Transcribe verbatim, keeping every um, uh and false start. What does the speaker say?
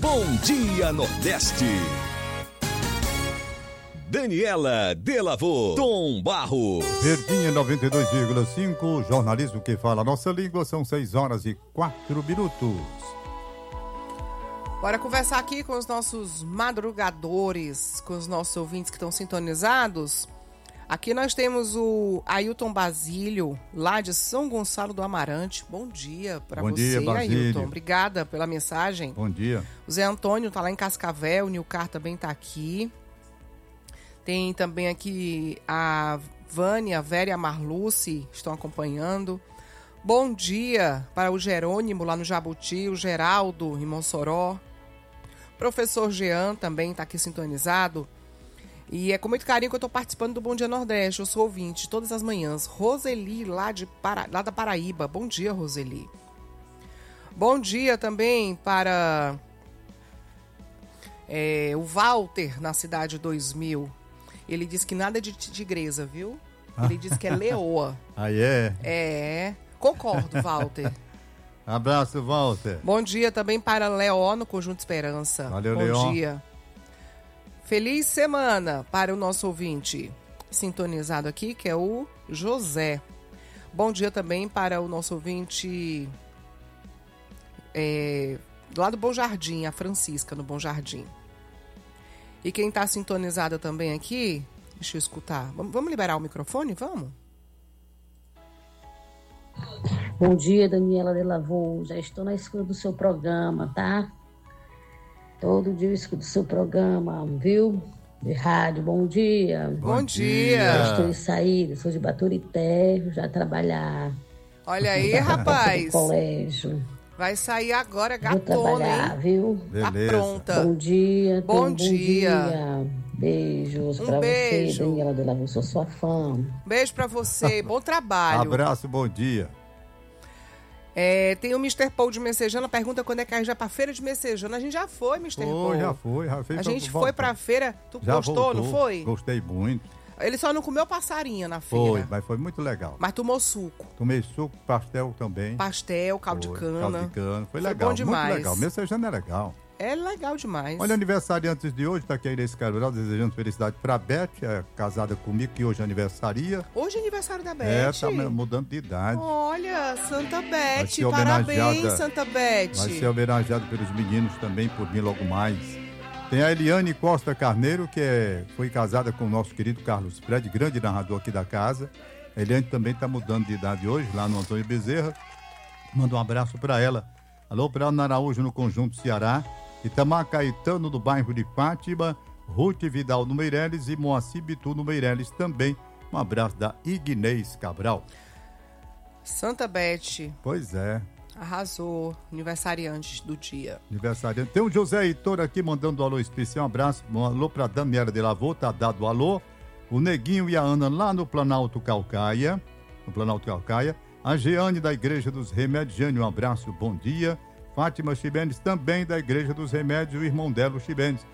Bom Dia Nordeste. Daniela Delavô, Tom Barros. Verdinha noventa e dois vírgula cinco, jornalismo que fala a nossa língua, são seis horas e quatro minutos. Bora conversar aqui com os nossos madrugadores, com os nossos ouvintes que estão sintonizados. Aqui nós temos o Ailton Basílio, lá de São Gonçalo do Amarante. Bom dia para você, dia, Basílio. Ailton. Obrigada pela mensagem. Bom dia. O Zé Antônio tá lá em Cascavel, o Nilcar também tá aqui. Tem também aqui a Vânia, a Vera e a Marluce estão acompanhando. Bom dia para o Jerônimo lá no Jabuti, o Geraldo em Mossoró. Professor Jean também está aqui sintonizado. E é com muito carinho que eu estou participando do Bom Dia Nordeste. Eu sou ouvinte todas as manhãs. Roseli, lá, de Para... lá da Paraíba. Bom dia, Roseli. Bom dia também para é, o Walter, na Cidade dois mil. Ele disse que nada de tigresa, viu? Ele disse que é leoa. Aí é? É, concordo, Walter. Abraço, Walter. Bom dia também para Leó, no Conjunto Esperança. Valeu, Bom Leó. dia. Feliz semana para o nosso ouvinte sintonizado aqui, que é o José. Bom dia também para o nosso ouvinte é, lá do Bom Jardim, a Francisca, no Bom Jardim. E quem está sintonizada também aqui, deixa eu escutar. Vamos, vamos liberar o microfone? Vamos? Bom dia, Daniela Delavô. Já estou na escuta do seu programa, tá? Todo dia eu escuto o seu programa, viu? De rádio. Bom dia. Bom, Bom dia. Já estou em saída, sou de Baturité, já trabalhar. Olha aí, rapaz. No colégio. Vai sair agora, gatona, Vou trabalhar, hein? viu? Tá pronta. Bom dia. Bom, bom dia. dia. Beijos um pra beijo. você, Daniela Delavô. Sou sua fã. Beijo pra você. Bom trabalho. Abraço, bom dia. É, tem o mister Paul de Messejana, pergunta quando é que a gente vai pra feira de Messejana. A gente já foi, mister Paul. Oh, já foi, já fez. A gente pra... foi pra feira, tu já gostou, voltou. Não foi? Gostei muito. Ele só não comeu passarinho na feira. Foi, mas foi muito legal. Mas tomou suco. Tomei suco, pastel também. Pastel, caldo foi, de cana. Caldo de cana. Foi, foi legal, bom demais. muito legal. Messejana é legal. É legal demais. Olha, aniversariantes de hoje, tá aqui a Inês Cabral, desejando felicidade pra Beth, é casada comigo, que hoje aniversaria. Hoje é aniversário da Beth. É, tá mudando de idade. Olha, Santa Beth, ser parabéns, Santa Beth. Vai ser homenageado pelos meninos também, por mim logo mais. Tem a Eliane Costa Carneiro, que é, foi casada com o nosso querido Carlos Fred, grande narrador aqui da casa. A Eliane também tá mudando de idade hoje, lá no Antônio Bezerra. Manda um abraço pra ela. Alô, pra Ana Araújo, no Conjunto Ceará. Itamar Caetano, do bairro de Fátima, Ruth Vidal no Meireles e Moacir Bitu no Meireles também. Um abraço da Ignez Cabral. Santa Beth. Pois é. Arrasou. Aniversariante do dia. Aniversariante. Tem o José Heitor aqui mandando um alô especial. Um abraço. Um alô pra Daniela Delavô, tá dado o alô. O Neguinho e a Ana lá no Planalto Calcaia. No Planalto Calcaia. A Jeane da Igreja dos Remédios. Jeane, um abraço, bom dia. Fátima Chibenes, também da Igreja dos Remédios, o irmão dela, o Chibenes.